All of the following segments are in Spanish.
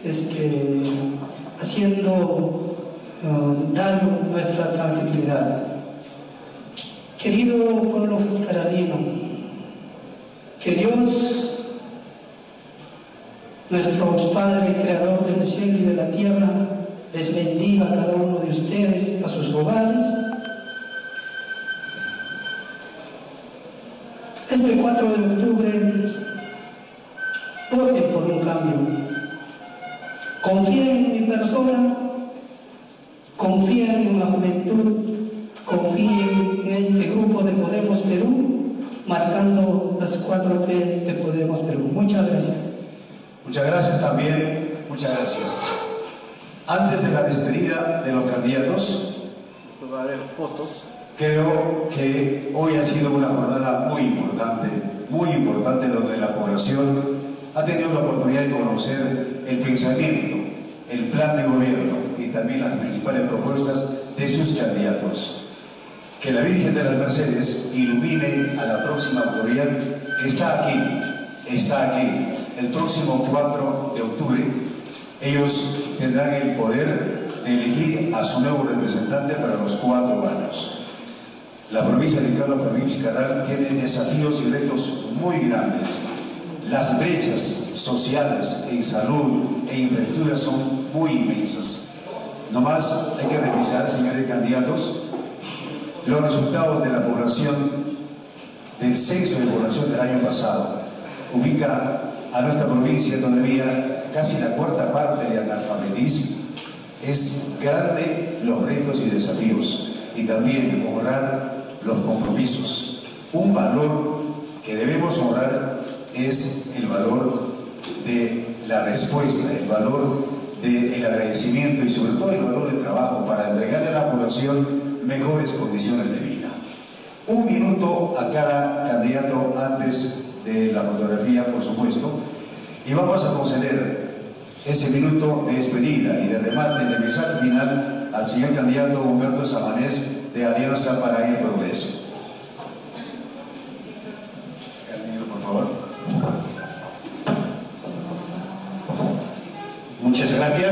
haciendo daño a nuestra transibilidad. Querido pueblo fitzcarralino, que Dios, nuestro Padre Creador del cielo y de la tierra, les bendiga a cada uno de ustedes, a sus hogares. Este 4 de octubre, voten por un cambio. Confíen en mi persona, confíen en la juventud, confíen en este grupo de Podemos Perú, marcando las 4P de Podemos Perú. Muchas gracias. Muchas gracias también, muchas gracias. Antes de la despedida de los candidatos, creo que hoy ha sido una jornada muy importante, donde la población ha tenido la oportunidad de conocer el pensamiento, el plan de gobierno y también las principales propuestas de sus candidatos. Que la Virgen de las Mercedes ilumine a la próxima autoridad que está aquí, el próximo 4 de octubre. Ellos tendrán el poder de elegir a su nuevo representante para los 4 años. La provincia de Carlos Fermín Fitzcarral tiene desafíos y retos muy grandes. Las brechas sociales en salud e infraestructura son muy inmensas. Nomás hay que revisar, señores candidatos, los resultados de la población, del censo de población del año pasado. Ubica a nuestra provincia todavía casi la 4ª parte de analfabetismo. Es grande los retos y desafíos, y también honrar los compromisos. Un valor que debemos honrar es el valor de la respuesta, el valor del agradecimiento y sobre todo el valor del trabajo para entregarle a la población mejores condiciones de vida. 1 minuto a cada candidato antes de la fotografía, por supuesto, y vamos a conceder ese minuto de despedida y de remate de mensaje final al señor candidato Humberto Samanés de Alianza para el Progreso. Por favor. Muchas gracias.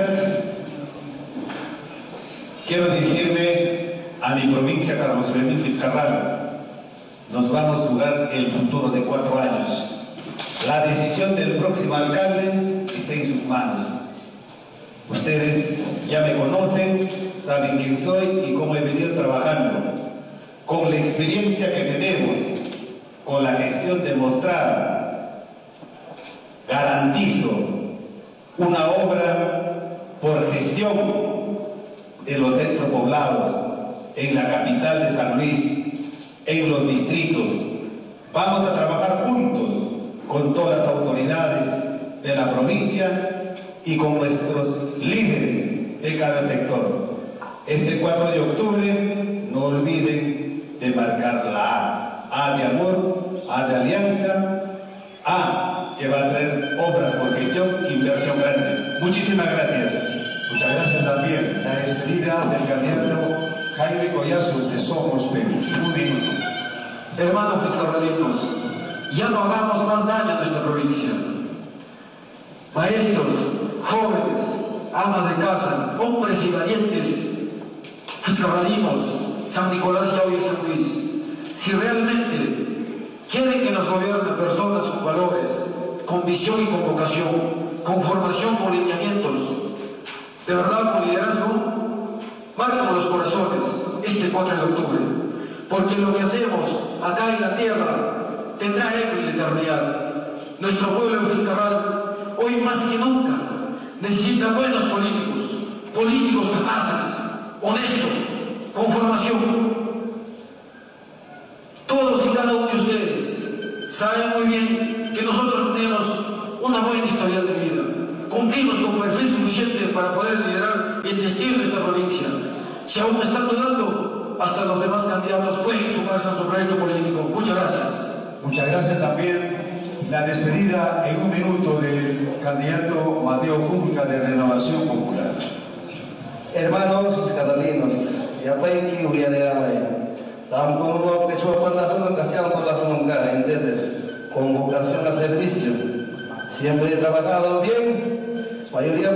Quiero dirigirme a mi provincia, Carlos Fermín Fitzcarral. Nos vamos a jugar el futuro de 4 años. La decisión del próximo alcalde está en sus manos. Ustedes ya me conocen, saben quién soy y cómo he venido trabajando. Con la experiencia que tenemos, con la gestión demostrada, garantizo una obra por gestión de los centros poblados, en la capital de San Luis, en los distritos. Vamos a trabajar juntos con todas las autoridades de la provincia y con nuestros líderes de cada sector. Este 4 de octubre no olviden de marcar la A de amor, A de alianza, A que va a traer obras por gestión, inversión grande. Muchísimas gracias. Muchas gracias también. La despedida del candidato Jaime Collazos de Somos Perú. 1 minuto. Hermanos fitzcarralinos, ya no hagamos más daño a nuestra provincia. Maestros, jóvenes, amas de casa, hombres y valientes, fitzcarralinos, San Nicolás y hoy San Luis, si realmente quieren que nos gobiernen personas con valores, con visión y con vocación, con formación, con lineamientos, de verdad con liderazgo, marcan los corazones este 4 de octubre, porque lo que hacemos acá en la tierra tendrá eco en la eternidad. Nuestro pueblo de Fitzcarral, hoy más que nunca, necesita buenos políticos, políticos capaces, honestos, con formación. Todos y cada uno de ustedes saben muy bien que nosotros tenemos una buena historia de vida. Cumplimos con perfil suficiente para poder liderar el destino de esta provincia. Si aún me están dudando, hasta los demás candidatos pueden sumarse a su proyecto político. Muchas gracias. Muchas gracias también. La despedida en 1 minuto del candidato Mateo Junca de Renovación Popular. Hermanos fitzcarralinos, ya pueden que hubiera tampoco que por la zona ocasión por la zona entender con vocación a servicio. Siempre he trabajado bien, mayoría